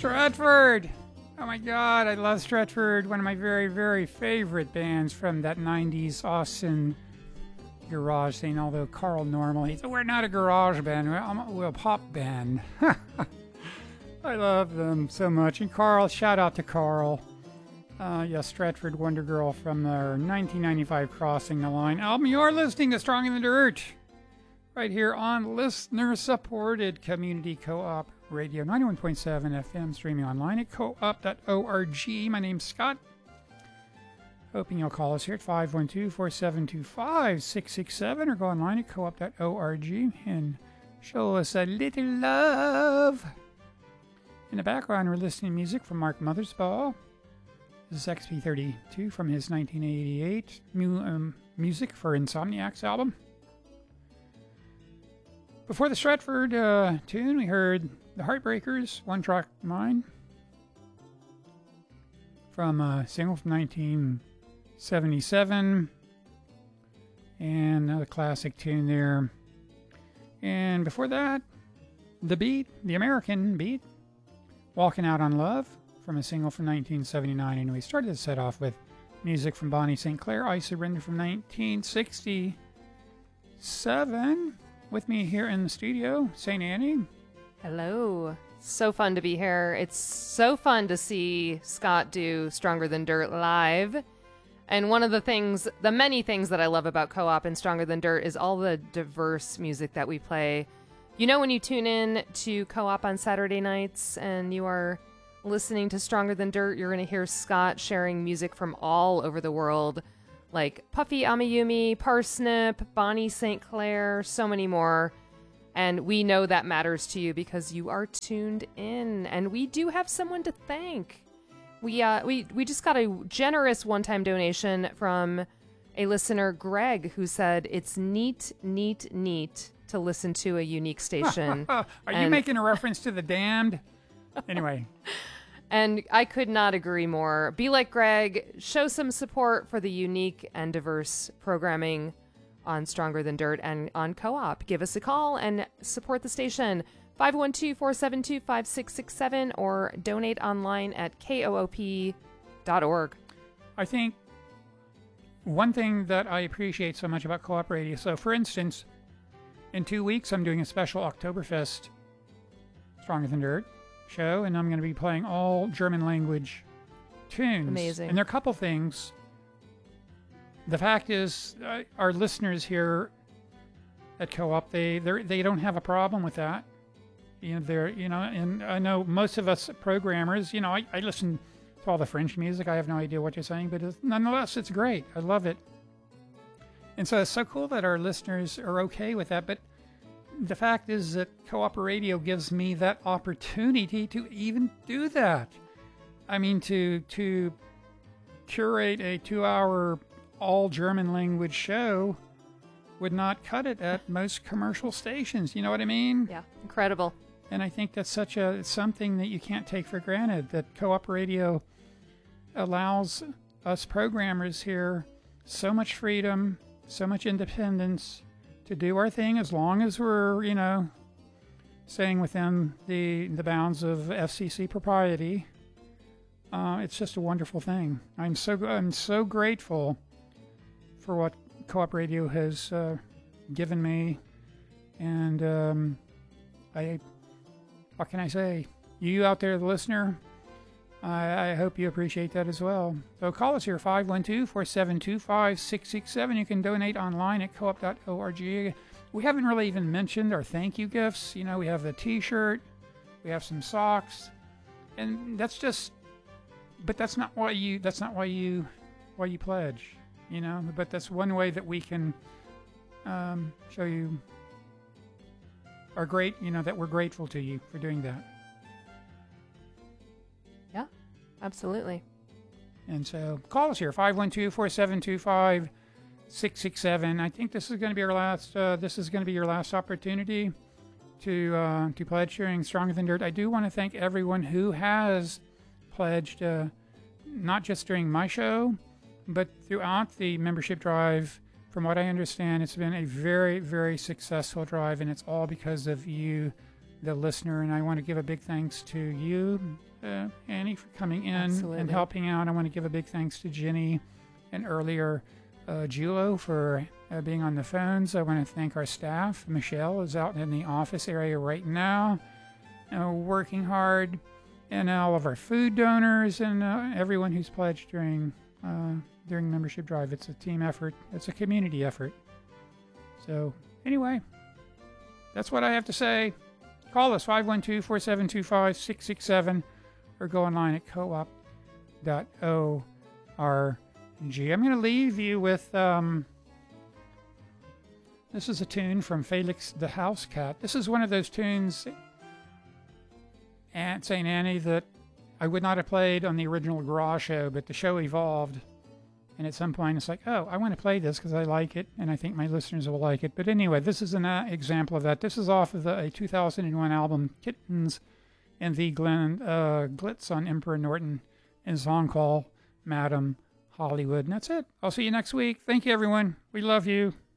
Stratford! Oh my god, I love Stratford. One of my very, very favorite bands from that 90s Austin garage scene. Although Carl normally said, we're not a garage band, we're a pop band. I love them so much. And Carl, shout out to Carl. Yes, Stratford Wonder Girl from their 1995 Crossing the Line album. You're listening to Strong in the Dirt right here on listener-supported Community Co-op Radio 91.7 FM, streaming online at co-op.org. My name's Scott. Hoping you'll call us here at 512-472-5667 or go online at co-op.org and show us a little love. In the background, we're listening to music from Mark Mothersbaugh. This is XP32 from his 1988 Music for Insomniacs album. Before the Stratford tune, we heard The Heartbreakers, One Track Mind, from a single from 1977, and another classic tune there. And before that, The Beat, The American Beat, Walking Out on Love, from a single from 1979. And we started the set off with music from Bonnie St. Clair, I Surrender, from 1967. With me here in the studio, St. Annie. Hello. So fun to be here. It's so fun to see Scott do Stronger Than Dirt live. And one of the things, the many things that I love about Co-op and Stronger Than Dirt is all the diverse music that we play. You know, when you tune in to Co-op on Saturday nights and you are listening to Stronger Than Dirt, you're going to hear Scott sharing music from all over the world, like Puffy Amiyumi, Parsnip, Bonnie St. Clair, so many more. And we know that matters to you because you are tuned in. And we do have someone to thank. We just got a generous one-time donation from a listener, Greg, who said it's neat to listen to a unique station. Are you making a reference to The Damned? Anyway. And I could not agree more. Be like Greg. Show some support for the unique and diverse programming on Stronger Than Dirt and on Co-op. Give us a call and support the station. 512-472-5667 or donate online at koop.org. I think one thing that I appreciate so much about Co-op Radio, so for instance, in 2 weeks I'm doing a special Oktoberfest Stronger Than Dirt show, and I'm going to be playing all German language tunes. Amazing. And there are a couple things. The fact is, our listeners here at Co-op, they don't have a problem with that. And I know most of us programmers, I listen to all the French music. I have no idea what you're saying, but nonetheless, it's great. I love it. And so it's so cool that our listeners are okay with that. But the fact is that Co-op Radio gives me that opportunity to even do that. I mean, to curate a 2-hour all German language show would not cut it at most commercial stations. You know what I mean? Yeah, incredible. And I think that's something that you can't take for granted, that Co-op Radio allows us programmers here so much freedom, so much independence to do our thing, as long as we're, staying within the bounds of FCC propriety. It's just a wonderful thing. I'm so grateful for what Co-op Radio has given me, and what can I say? You out there, the listener, I hope you appreciate that as well. So call us here, 512-472-5667. You can donate online at co-op.org. We haven't really even mentioned our thank you gifts. We have the t-shirt, we have some socks, and that's not why you pledge, but that's one way that we can show you that we're grateful to you for doing that. Absolutely. And so call us here, 512-472-5667. I think this is going to be our last. This is going to be your last opportunity to pledge during Stronger Than Dirt. I do want to thank everyone who has pledged, not just during my show, but throughout the membership drive. From what I understand, it's been a very, very successful drive, and it's all because of you the listener. And I want to give a big thanks to you, Annie, for coming in Absolutely. and helping out. I want to give a big thanks to Jenny and earlier Julo for being on the phones. I want to thank our staff. Michelle is out in the office area right now, working hard, and all of our food donors and everyone who's pledged during membership drive. It's a team effort. It's a community effort. So anyway, that's what I have to say. Call us 512-4725-667 or go online at coop.org. I'm going to leave you with this is a tune from Felix the House Cat. This is one of those tunes at St. Annie that I would not have played on the original Garage show, but the show evolved. And at some point, it's like, oh, I want to play this because I like it, and I think my listeners will like it. But anyway, this is an example of that. This is off of a 2001 album, Kittens and the Glitz on Emperor Norton, and a song called Madam Hollywood. And that's it. I'll see you next week. Thank you, everyone. We love you.